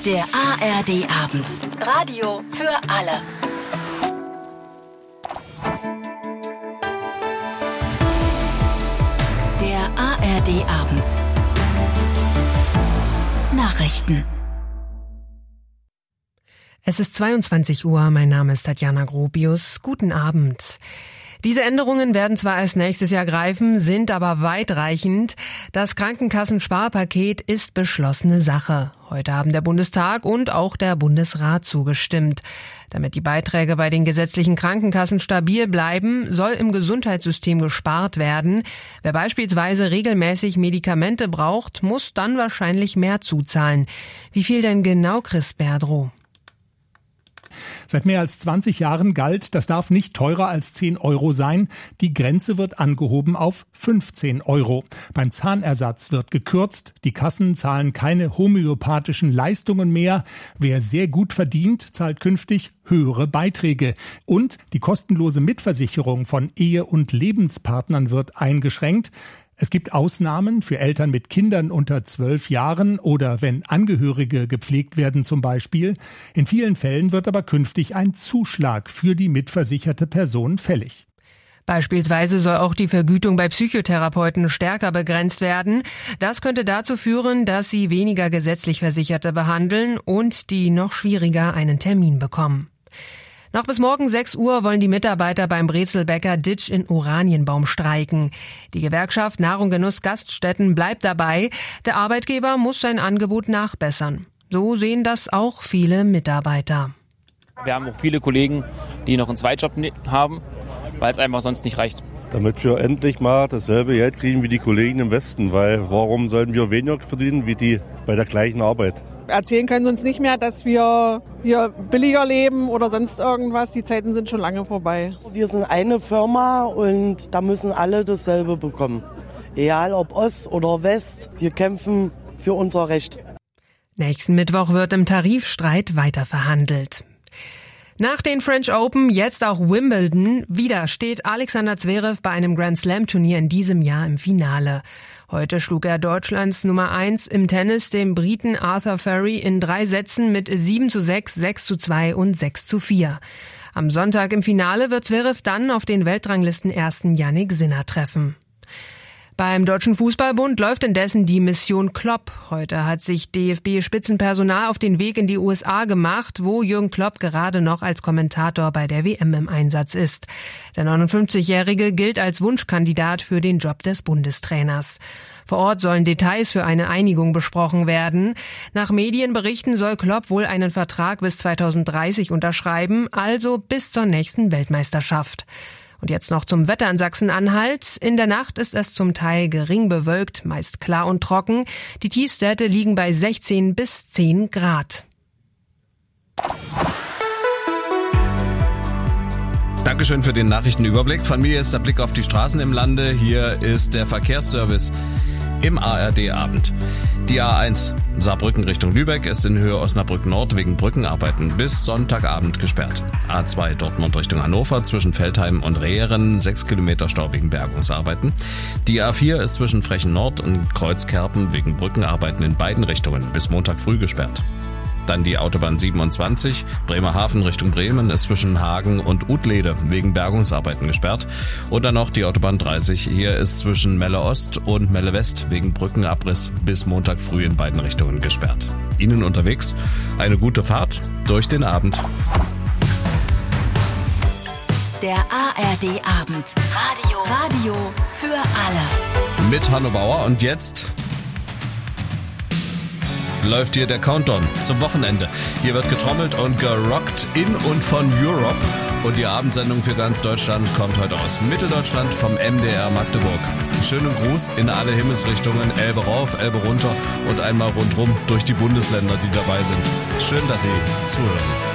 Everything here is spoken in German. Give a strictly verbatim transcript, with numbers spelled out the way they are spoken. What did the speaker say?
Der A R D-Abend. Radio für alle. Der A R D-Abend. Nachrichten. Es ist zweiundzwanzig Uhr, mein Name ist Tatjana Gropius. Guten Abend. Diese Änderungen werden zwar erst nächstes Jahr greifen, sind aber weitreichend. Das Krankenkassensparpaket ist beschlossene Sache. Heute haben der Bundestag und auch der Bundesrat zugestimmt. Damit die Beiträge bei den gesetzlichen Krankenkassen stabil bleiben, soll im Gesundheitssystem gespart werden. Wer beispielsweise regelmäßig Medikamente braucht, muss dann wahrscheinlich mehr zuzahlen. Wie viel denn genau, Chris Berdrow? Seit mehr als zwanzig Jahren galt, das darf nicht teurer als zehn Euro sein. Die Grenze wird angehoben auf fünfzehn Euro. Beim Zahnersatz wird gekürzt. Die Kassen zahlen keine homöopathischen Leistungen mehr. Wer sehr gut verdient, zahlt künftig höhere Beiträge. Und die kostenlose Mitversicherung von Ehe- und Lebenspartnern wird eingeschränkt. Es gibt Ausnahmen für Eltern mit Kindern unter zwölf Jahren oder wenn Angehörige gepflegt werden zum Beispiel. In vielen Fällen wird aber künftig ein Zuschlag für die mitversicherte Person fällig. Beispielsweise soll auch die Vergütung bei Psychotherapeuten stärker begrenzt werden. Das könnte dazu führen, dass sie weniger gesetzlich Versicherte behandeln und die noch schwieriger einen Termin bekommen. Noch bis morgen sechs Uhr wollen die Mitarbeiter beim Brezelbäcker Ditsch in Oranienbaum streiken. Die Gewerkschaft Nahrung Genuss Gaststätten bleibt dabei. Der Arbeitgeber muss sein Angebot nachbessern. So sehen das auch viele Mitarbeiter. Wir haben auch viele Kollegen, die noch einen Zweitjob haben, weil es einfach sonst nicht reicht. Damit wir endlich mal dasselbe Geld kriegen wie die Kollegen im Westen, weil warum sollten wir weniger verdienen wie die bei der gleichen Arbeit? Erzählen können sie uns nicht mehr, dass wir hier billiger leben oder sonst irgendwas. Die Zeiten sind schon lange vorbei. Wir sind eine Firma und da müssen alle dasselbe bekommen. Egal ob Ost oder West, wir kämpfen für unser Recht. Nächsten Mittwoch wird im Tarifstreit weiter verhandelt. Nach den French Open jetzt auch Wimbledon. Wieder steht Alexander Zverev bei einem Grand Slam Turnier in diesem Jahr im Finale. Heute schlug er Deutschlands Nummer eins im Tennis, dem Briten Arthur Furry, in drei Sätzen mit sieben zu sechs, sechs zu zwei und sechs zu vier. Am Sonntag im Finale wird Zverev dann auf den Weltranglistenersten Yannick Sinner treffen. Beim Deutschen Fußballbund läuft indessen die Mission Klopp. Heute hat sich D F B-Spitzenpersonal auf den Weg in die U S A gemacht, wo Jürgen Klopp gerade noch als Kommentator bei der W M im Einsatz ist. Der neunundfünfzigjährige gilt als Wunschkandidat für den Job des Bundestrainers. Vor Ort sollen Details für eine Einigung besprochen werden. Nach Medienberichten soll Klopp wohl einen Vertrag bis zweitausenddreißig unterschreiben, also bis zur nächsten Weltmeisterschaft. Und jetzt noch zum Wetter in Sachsen-Anhalt. In der Nacht ist es zum Teil gering bewölkt, meist klar und trocken. Die Tiefstwerte liegen bei sechzehn bis zehn Grad. Dankeschön für den Nachrichtenüberblick. Von mir jetzt der Blick auf die Straßen im Lande. Hier ist der Verkehrsservice im A R D-Abend. Die A eins Saarbrücken Richtung Lübeck ist in Höhe Osnabrück Nord wegen Brückenarbeiten bis Sonntagabend gesperrt. A zwei Dortmund Richtung Hannover zwischen Feldheim und Rehren sechs Kilometer Stau wegen Bergungsarbeiten. Die A vier ist zwischen Frechen Nord und Kreuzkerpen wegen Brückenarbeiten in beiden Richtungen bis Montag früh gesperrt. Dann die Autobahn siebenundzwanzig, Bremerhaven Richtung Bremen ist zwischen Hagen und Utlede wegen Bergungsarbeiten gesperrt. Und dann noch die Autobahn dreißig, hier ist zwischen Melle Ost und Melle West wegen Brückenabriss bis Montag früh in beiden Richtungen gesperrt. Ihnen unterwegs eine gute Fahrt durch den Abend. Der A R D-Abend. Radio. Radio für alle. Mit Hanno Bauer und jetzt läuft hier der Countdown zum Wochenende. Hier wird getrommelt und gerockt in und von Europe. Und die Abendsendung für ganz Deutschland kommt heute aus Mitteldeutschland vom M D R Magdeburg. Schönen Gruß in alle Himmelsrichtungen, Elbe rauf, Elbe runter und einmal rundrum durch die Bundesländer, die dabei sind. Schön, dass Sie zuhören.